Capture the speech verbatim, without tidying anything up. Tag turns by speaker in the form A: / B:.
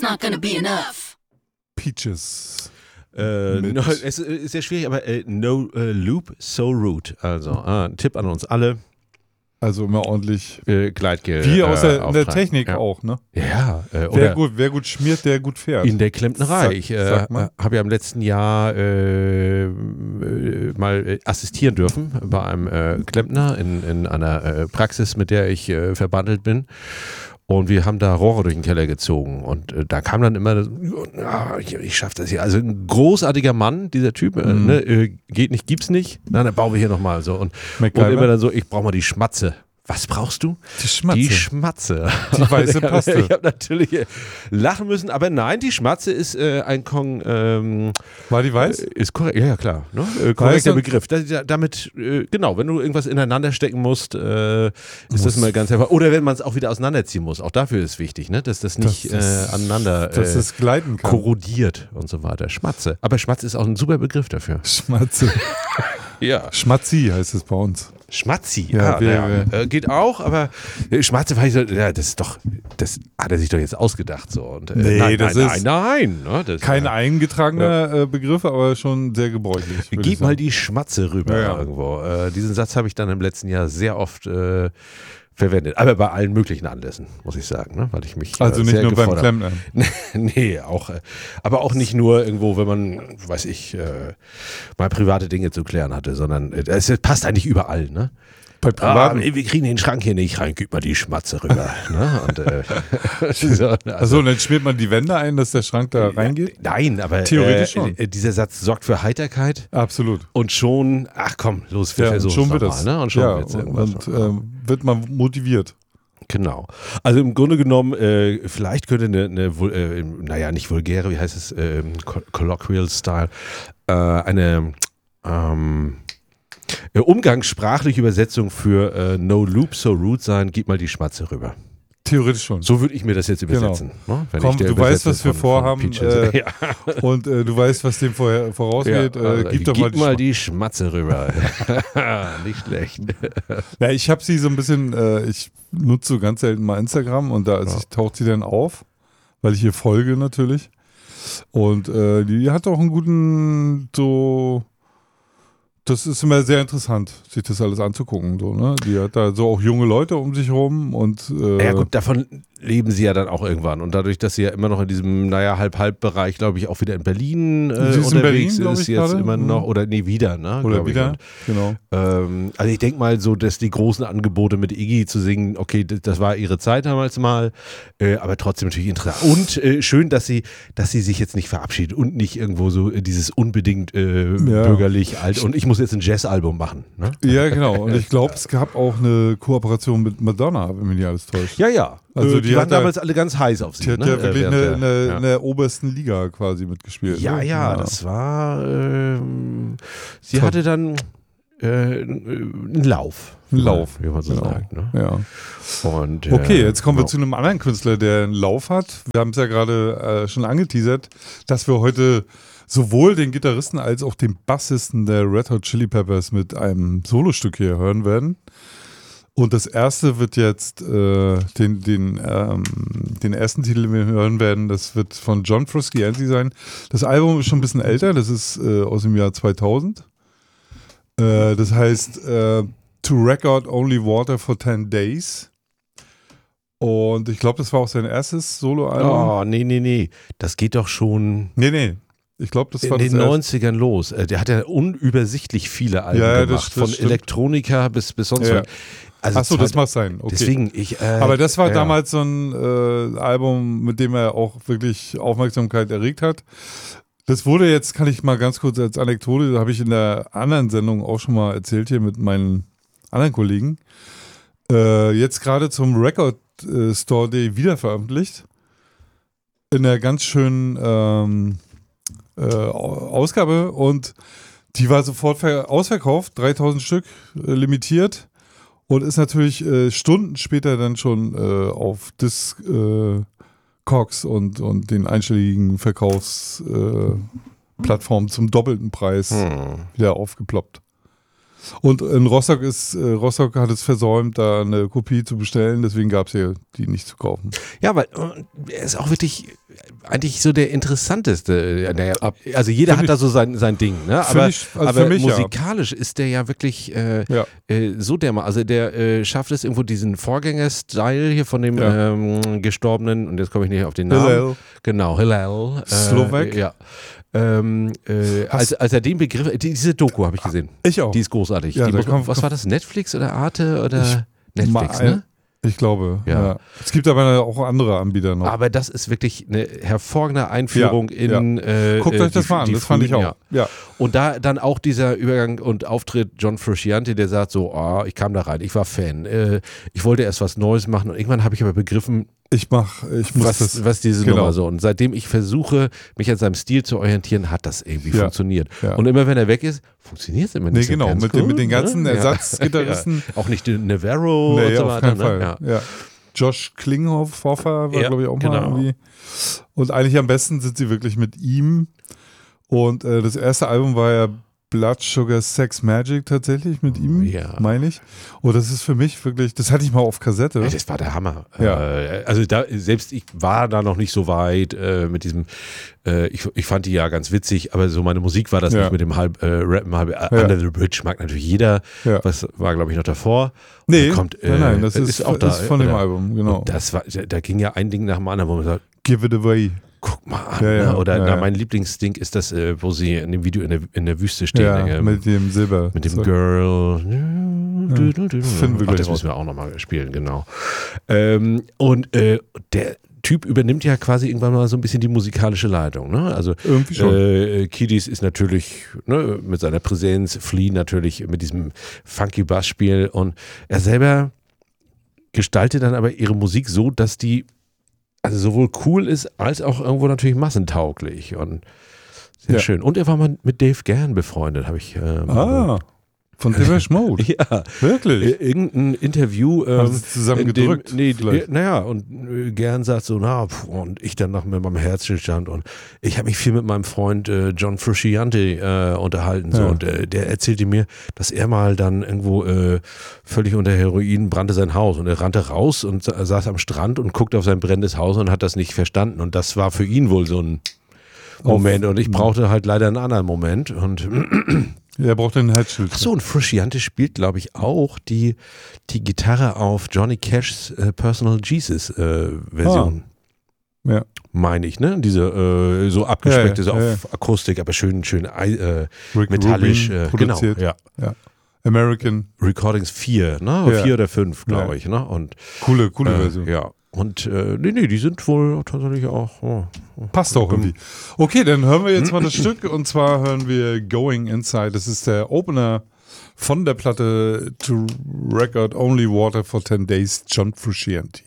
A: not gonna be enough.
B: Peaches.
C: Äh, no, es ist sehr schwierig, aber äh, No äh, Loop, So Root. Also äh, ein Tipp an uns alle.
B: Also immer ordentlich.
C: Äh, Gleitgel.
B: Wie aus der,
C: äh,
B: in der Technik ja. auch, ne?
C: Ja. Äh,
B: wer,
C: oder
B: gut, wer gut schmiert, der gut fährt.
C: In der Klempnerei.
B: Sag,
C: ich äh, habe ja im letzten Jahr äh, äh, mal assistieren dürfen bei einem äh, Klempner in, in einer äh, Praxis, mit der ich äh, verbandelt bin. Und wir haben da Rohre durch den Keller gezogen. Und äh, da kam dann immer, ja, ich, ich schaff das hier. Also ein großartiger Mann, dieser Typ, äh,
B: mhm.
C: ne, äh, geht nicht, gibt's nicht. Na, dann bauen wir hier nochmal so. Und, und immer dann so, ich brauche mal die Schmatze. Was brauchst du?
B: Die Schmatze.
C: Die Schmatze.
B: Die weiße Paste.
C: Ich habe natürlich lachen müssen, aber nein, die Schmatze ist äh, ein Kong. Ähm,
B: War die weiß?
C: Ist korrekt, ja, ja klar. Ne? Äh, korrekter Begriff. Das, damit, äh, genau, wenn du irgendwas ineinander stecken musst, äh, ist muss. das mal ganz einfach. Oder wenn man es auch wieder auseinanderziehen muss. Auch dafür ist wichtig, ne? dass das nicht das, äh, aneinander
B: dass
C: äh,
B: es gleiten kann.
C: korrodiert und so weiter. Schmatze. Aber Schmatze ist auch ein super Begriff dafür.
B: Schmatze.
C: Ja.
B: Schmatzi heißt es bei uns.
C: Schmatzi,
B: ja,
C: ah,
B: wir,
C: ja.
B: Wir.
C: Äh, geht auch, aber äh, Schmatze war ich so, ja, das ist doch, das hat er sich doch jetzt ausgedacht so. Und, äh,
B: nee,
C: nein,
B: das
C: nein,
B: ist
C: nein, nein, ne, das,
B: kein
C: äh,
B: eingetragener ja. äh, Begriff, aber schon sehr gebräuchlich.
C: Gib mal die Schmatze rüber
B: ja, ja.
C: irgendwo. Äh, diesen Satz habe ich dann im letzten Jahr sehr oft äh, verwendet, aber bei allen möglichen Anlässen, muss ich sagen, ne? Weil ich mich
B: also
C: äh,
B: nicht
C: sehr
B: nur beim
C: gefordert.
B: Klempner.
C: Nee, auch, äh, aber auch nicht nur irgendwo, wenn man, weiß ich, äh, mal private Dinge zu klären hatte, sondern äh, es passt eigentlich überall, ne?
B: Bei privaten.
C: Ah, wir kriegen den Schrank hier nicht rein, gib mal die Schmatze rüber. ne? Und, äh, so, also,
B: also, und dann schmiert man die Wände ein, dass der Schrank da reingeht?
C: Nein, aber
B: theoretisch
C: äh,
B: schon.
C: Äh, dieser Satz sorgt für Heiterkeit.
B: Absolut.
C: Und schon, ach komm, los, wir
B: ja,
C: versuchen
B: schon
C: es
B: wird
C: nochmal.
B: es.
C: Ne? Und schon
B: ja,
C: wird's
B: und,
C: irgendwas.
B: Und äh, wird man motiviert.
C: Genau. Also im Grunde genommen, äh, vielleicht könnte eine, eine äh, naja, nicht vulgäre, wie heißt es, äh, colloquial Style, äh, eine ähm, umgangssprachliche Übersetzung für äh, No Loop, So Root sein, gib mal die Schmatze rüber.
B: Theoretisch schon.
C: So würde ich mir das jetzt übersetzen.
B: Genau.
C: Ne? Wenn
B: Komm,
C: ich der
B: du weißt, was wir
C: von,
B: vorhaben
C: von
B: äh,
C: ja.
B: und äh, du weißt, was dem vorher, vorausgeht.
C: Ja, also,
B: äh, gib doch
C: gib
B: mal die,
C: mal
B: Schma-
C: die Schmatze rüber. Nicht schlecht.
B: Ja, ich habe sie so ein bisschen, äh, ich nutze so ganz selten mal Instagram und da also
C: ja.
B: ich, taucht sie dann auf, weil ich ihr folge natürlich. Und äh, die hat auch einen guten, so, das ist immer sehr interessant, sich das alles anzugucken. So, ne? Die hat da so auch junge Leute um sich rum und äh,
C: ja gut, davon leben sie ja dann auch irgendwann. Und dadurch, dass sie ja immer noch in diesem, naja, Halb-Halb-Bereich, glaube ich, auch wieder in Berlin äh,
B: sie ist
C: unterwegs
B: in Berlin,
C: ist,
B: ich,
C: jetzt
B: gerade.
C: immer noch, oder nee, wieder, ne?
B: Oder wieder,
C: Und,
B: genau.
C: Ähm, also ich denke mal so, dass die großen Angebote mit Iggy zu singen, okay, das, das war ihre Zeit damals mal, äh, aber trotzdem natürlich interessant. Und äh, schön, dass sie, dass sie sich jetzt nicht verabschiedet und nicht irgendwo so dieses unbedingt äh,
B: Ja.
C: bürgerlich alt und ich muss jetzt ein Jazzalbum machen. Ne?
B: Ja, genau. Und ich glaube, es gab auch eine Kooperation mit Madonna, wenn mich nicht alles täuscht.
C: Ja, ja.
B: Also
C: äh,
B: die,
C: die waren
B: hat da,
C: damals alle ganz heiß auf sie.
B: Die hat
C: ne?
B: ja wirklich
C: äh,
B: eine,
C: der,
B: eine,
C: ja.
B: in der obersten Liga quasi mitgespielt.
C: Ja,
B: ne?
C: ja,
B: ja,
C: das war, ähm, sie
B: Toll.
C: hatte dann äh, einen Lauf.
B: Ein Lauf,
C: wie man so
B: genau.
C: sagt. Ne?
B: Ja.
C: Und, äh,
B: Okay, jetzt kommen wir
C: genau.
B: zu einem anderen Künstler, der einen Lauf hat. Wir haben es ja gerade äh, schon angeteasert, dass wir heute sowohl den Gitarristen als auch den Bassisten der Red Hot Chili Peppers mit einem Solostück hier hören werden. Und das erste wird jetzt, äh, den, den, ähm, den ersten Titel, den wir hören werden, das wird von John Frusciante sein. Das Album ist schon ein bisschen älter, das ist äh, aus dem Jahr zweitausend. Äh, das heißt äh, To Record Only Water for ten Days. Und ich glaube, das war auch sein erstes Soloalbum.
C: Oh, nee, nee, nee. Das geht doch schon
B: Nee, nee. Ich glaube, das war
C: in
B: das
C: den
B: erste.
C: neunzigern los. Äh, Der hat ja unübersichtlich viele Alben
B: Ja, das-
C: gemacht.
B: das
C: Von
B: stimmt.
C: Elektronika bis, bis sonst
B: Ja.
C: was. Also
B: Achso, das
C: zwar-
B: mag sein. Okay.
C: Deswegen, ich. Äh,
B: Aber das war
C: ja.
B: damals so ein äh, Album, mit dem er auch wirklich Aufmerksamkeit erregt hat. Das wurde jetzt, kann ich mal ganz kurz als Anekdote, da habe ich in der anderen Sendung auch schon mal erzählt hier mit meinen anderen Kollegen, äh, jetzt gerade zum Record äh, Store Day wiederveröffentlicht. In einer ganz schönen ähm, äh, Ausgabe und die war sofort ver- ausverkauft, dreitausend Stück, äh, limitiert. Und ist natürlich äh, Stunden später dann schon äh, auf Disc, äh, Cox und, und den einstelligen Verkaufsplattformen äh, Plattformen zum doppelten Preis
C: Hm.
B: wieder aufgeploppt. Und in Rostock ist, äh, Rostock hat es versäumt, da eine Kopie zu bestellen, deswegen gab es hier die nicht zu kaufen.
C: Ja, weil äh, er ist auch wirklich eigentlich so der interessanteste. Äh, naja, also jeder hat
B: mich,
C: da so sein, sein Ding, ne? Aber,
B: ich, also
C: aber
B: für mich,
C: musikalisch ja. ist der ja wirklich äh,
B: ja.
C: äh, so dermaßen. Also der äh, schafft es irgendwo diesen Vorgänger-Style hier von dem
B: ja.
C: ähm, Gestorbenen, und jetzt komme ich nicht auf den Namen.
B: Hillel.
C: Genau, Hillel. Äh,
B: Slowak.
C: Ja. Ähm, äh, als, als er den Begriff, diese Doku habe ich gesehen.
B: Ich auch.
C: Die ist großartig.
B: Ja,
C: die muss,
B: kommt,
C: was war das? Netflix oder Arte oder
B: ich,
C: Netflix,
B: mal,
C: ne?
B: Ich glaube,
C: ja.
B: ja. Es gibt aber auch andere Anbieter noch.
C: Aber das ist wirklich eine hervorragende Einführung
B: ja,
C: in
B: ja.
C: äh,
B: Guckt
C: äh,
B: euch das
C: die,
B: mal an, das fand ich auch.
C: Ja.
B: Ja.
C: Und da dann auch dieser Übergang und Auftritt John Frusciante, der sagt so, oh, ich kam da rein, ich war Fan, äh, ich wollte erst was Neues machen und irgendwann habe ich aber begriffen,
B: ich mach, ich muss
C: was,
B: das,
C: was diese
B: genau.
C: Nummer so. Und seitdem ich versuche, mich an seinem Stil zu orientieren, hat das irgendwie
B: ja.
C: funktioniert.
B: Ja.
C: Und immer wenn er weg ist, funktioniert es immer nicht.
B: Nee, genau,
C: so
B: mit,
C: cool,
B: den, mit den ganzen
C: ne?
B: Ersatzgitarristen.
C: Ja. Auch nicht den Navarro
B: nee,
C: und so
B: auf
C: weiter.
B: keinen Fall.
C: Ne? Ja.
B: Ja. Josh Klinghoffer war,
C: ja,
B: glaube ich, auch
C: genau.
B: mal irgendwie. Und eigentlich am besten sind sie wirklich mit ihm. Und äh, das erste Album war ja Blood Sugar Sex Magic tatsächlich mit ihm,
C: ja.
B: meine ich. Und das ist für mich wirklich, das hatte ich mal auf Kassette.
C: Ja, das war der Hammer.
B: Ja.
C: Äh, also da, selbst ich war da noch nicht so weit äh, mit diesem, äh, ich, ich fand die ja ganz witzig, aber so meine Musik war das
B: ja.
C: nicht mit dem halb, äh, Rappen, halb,
B: ja.
C: Under the Bridge mag natürlich jeder.
B: Ja.
C: Was war, glaube ich, noch davor.
B: Nee,
C: kommt, äh,
B: nein, nein, das ist,
C: ist auch da.
B: ist von dem
C: oder?
B: Album, genau.
C: Und das war, da ging ja ein Ding nach dem anderen, wo man sagt,
B: Give It Away.
C: guck mal an.
B: Ja, ja,
C: ne? Oder
B: ja,
C: na,
B: ja.
C: mein Lieblingsding ist das, äh, wo sie in dem Video in der, in der Wüste stehen.
B: Ja,
C: äh,
B: mit dem Silber.
C: Mit dem
B: so.
C: Girl.
B: Ja. Finden wir
C: Ach,
B: gleich
C: das
B: raus.
C: müssen wir auch nochmal spielen, genau. Ähm, und äh, der Typ übernimmt ja quasi irgendwann mal so ein bisschen die musikalische Leitung. Ne? Also
B: Irgendwie schon.
C: Äh, Kiedis ist natürlich ne, mit seiner Präsenz, Flea natürlich mit diesem funky Bassspiel, und er selber gestaltet dann aber ihre Musik so, dass die also sowohl cool ist, als auch irgendwo natürlich massentauglich und sehr
B: ja.
C: schön. Und er war mal mit Dave Gann befreundet, habe ich ähm,
B: Ah, von Depeche Mode.
C: ja,
B: Wirklich?
C: irgendein Interview. Ähm,
B: Haben sie zusammen
C: in dem-
B: gedrückt?
C: Nee,
B: vielleicht?
C: äh, naja, und äh, Gern sagt so, na, pf, und ich dann noch mit meinem Herzstillstand, und ich habe mich viel mit meinem Freund äh, John Frusciante äh, unterhalten, so,
B: Ja.
C: und äh, der erzählte mir, dass er mal dann irgendwo äh, völlig unter Heroin brannte sein Haus, und er rannte raus und sa- saß am Strand und guckte auf sein brennendes Haus und hat das nicht verstanden, und das war für ihn wohl so ein Moment, und ich brauchte halt leider einen anderen Moment, und
B: Er braucht einen Herzschild.
C: Achso, und Frusciante spielt, glaube ich, auch die, die Gitarre auf Johnny Cashs äh, Personal Jesus äh, Version.
B: Ah. Ja.
C: Meine ich, ne? Diese äh, so abgespeckte,
B: Ja, ja,
C: so
B: ja,
C: auf Akustik, aber schön, schön äh,
B: Rick
C: metallisch.
B: Rubin
C: Äh, genau,
B: produziert.
C: ja.
B: Ja. American.
C: Recordings vier, ne?
B: Ja.
C: Vier oder fünf, glaube
B: Ja.
C: ich, ne? Und
B: Coole, coole
C: äh,
B: Version.
C: ja. Und äh, nee, nee, die sind wohl tatsächlich auch. Oh,
B: Passt auch irgendwie. Okay, dann hören wir jetzt mal das Stück, und zwar hören wir Going Inside. Das ist der Opener von der Platte To Record Only Water for ten Days, John Frusciante.